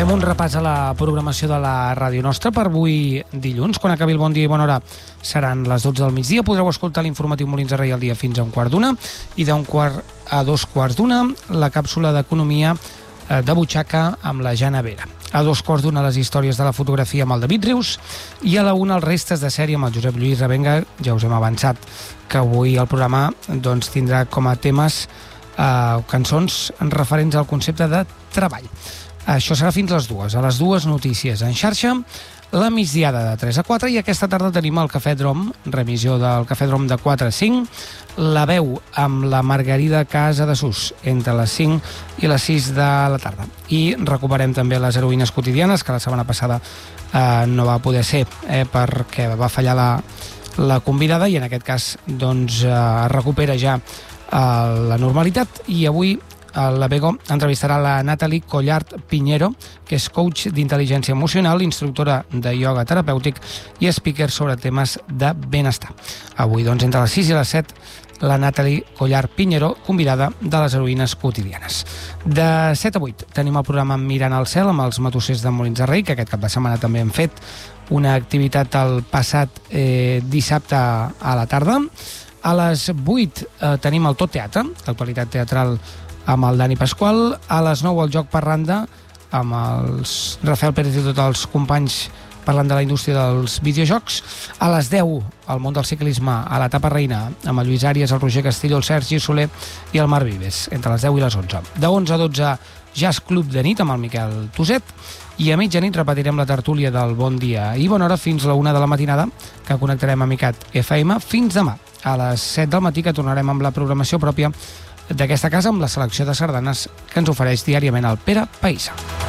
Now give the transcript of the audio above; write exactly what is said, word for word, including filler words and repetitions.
Fem un repàs a la programació de la ràdio nostra per avui dilluns. Quan acabi el Bon Dia i Bona Hora seran les dotze del migdia. Podreu escoltar l'informatiu Molins de Rei al dia fins a un quart d'una i d'un quart a dos quarts d'una la càpsula d'economia de butxaca amb la Jana Vera. A dos quarts d'una les històries de la fotografia amb el David Rius i a la una els restes de sèrie amb el Josep Lluís Revenga. Ja us hem avançat que avui el programa doncs, tindrà com a temes eh, cançons referents al concepte de treball. Això serà fins a les dues. A les dues notícies en xarxa, la migdiada de tres a quatre i aquesta tarda tenim el Cafè Drom, remissió del Cafè Drom de quatre a cinc, la veu amb la Margarida Casa de Sus entre les cinc i les sis de la tarda. I recuperem també les heroïnes quotidianes, que la setmana passada eh, no va poder ser eh, perquè va fallar la, la convidada i en aquest cas doncs, eh, es recupera ja eh, la normalitat i avui la Bego entrevistarà la Natalie Collard Piñero, que és coach d'intel·ligència emocional, instructora de ioga terapèutic i speaker sobre temes de benestar. Avui, doncs, entre les sis i les set, la Natalie Collard Piñero, convidada de les heroïnes quotidianes. De set a vuit tenim el programa Mirant al cel amb els matossers de Molins de Rei, que aquest cap de setmana també hem fet una activitat el passat eh, dissabte a la tarda. A les vuit eh, tenim el Tot Teatre, l'actualitat teatral amb el Dani Pasqual. A les nou el Joc Parranda amb els Rafael Pérez i tots els companys parlant de la indústria dels videojocs. A les deu el món del ciclisme a l'etapa reina amb el Lluís Àries, el Roger Castillo, el Sergi Soler i el Marc Vives entre les deu i les onze. De onze a dotze Jazz Club de nit amb el Miquel Tuset i a mitjanit repetirem la tertúlia del Bon Dia i Bona Hora fins a la una de la matinada, que connectarem amb ICAT F M fins demà a les set del matí, que tornarem amb la programació pròpia d'aquesta casa amb la selecció de sardanes que ens ofereix diàriament el Pere Païssa.